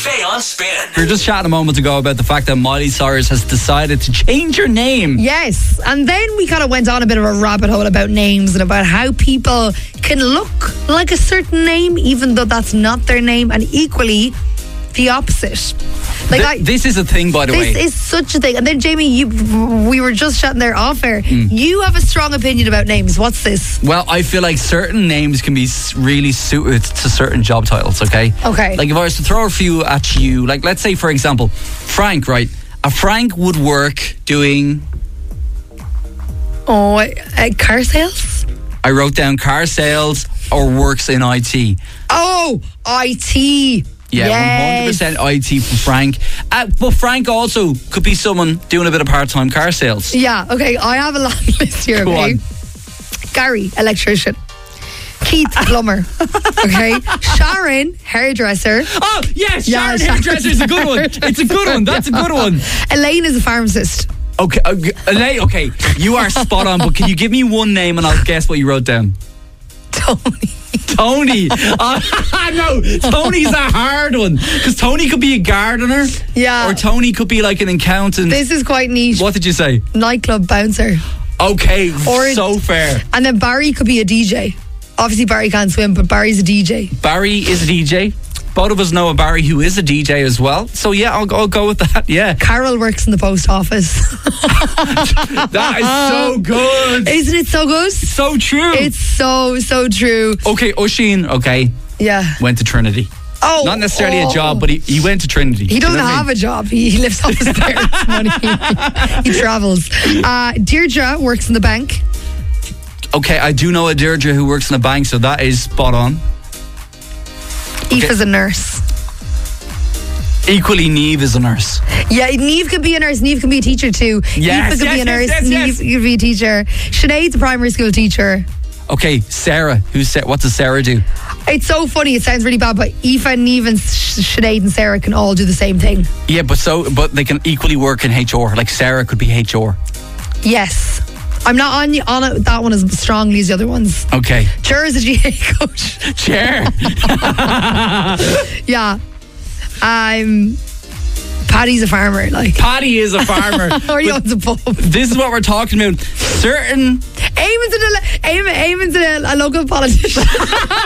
Today on Spin. We were just chatting a moment ago about the fact that Miley Cyrus has decided to change her name. Yes, and then we kind of went on a bit of a rabbit hole about names and about how people can look like a certain name even though that's not their name, and equally the opposite. This is a thing, by the way. This is such a thing. And then, Jamie, we were just chatting there off air. You have a strong opinion about names. What's this? Well, I feel like certain names can be really suited to certain job titles, okay? Okay. Like if I was to throw a few at you, like let's say, for example, Frank, right? A Frank would work doing... car sales? I wrote down car sales or works in IT. Oh, IT. Yeah, yes. 100% IT for Frank. But Frank also could be someone doing a bit of part-time car sales. Yeah, okay, I have a long list here, Go okay? on. Gary, electrician. Keith, plumber. Okay? Sharon, hairdresser. Oh, yes, Yeah, Sharon hairdresser is a good one. It's a good one. That's a good one. Elaine is a pharmacist. Okay, okay, you are spot on, but can you give me one name and I'll guess what you wrote down? Tony. No, Tony's a hard one. Because Tony could be a gardener. Yeah. Or Tony could be like an accountant. This is quite niche. What did you say? Nightclub bouncer. Okay, Or- so fair. And then Barry could be a DJ. Obviously Barry can't swim, but Barry's a DJ. Barry is a DJ. Both of us know a Barry who is a DJ as well. So yeah, I'll go with that, yeah. Carol works in the post office. That is so good. Isn't it so good? So true. It's so true. Okay, Oisin, okay, Yeah. went to Trinity. Oh, Not necessarily a job, but he went to Trinity. He doesn't have a job. He lives off his parents' money. He travels. Deirdre works in the bank. Okay, I do know a Deirdre who works in a bank, so that is spot on. Aoife's a nurse. Equally, Niamh is a nurse. Yeah, Niamh could be a nurse. Niamh could be a teacher too. Yes, Aoife could be a nurse. yes. Niamh could be a teacher. Sinead's a primary school teacher. Okay, Sarah. What does Sarah do? It's so funny. It sounds really bad, but Aoife, Niamh, and Sinead and Sarah can all do the same thing. Yeah, but they can equally work in HR. Like Sarah could be HR. Yes. I'm not on that one as strongly as the other ones. Okay. Cher is a GA coach. Chair. Yeah. Paddy's a farmer. Like Paddy is a farmer. or he owns a pub. This is what we're talking about. Certain Eamon's a local politician.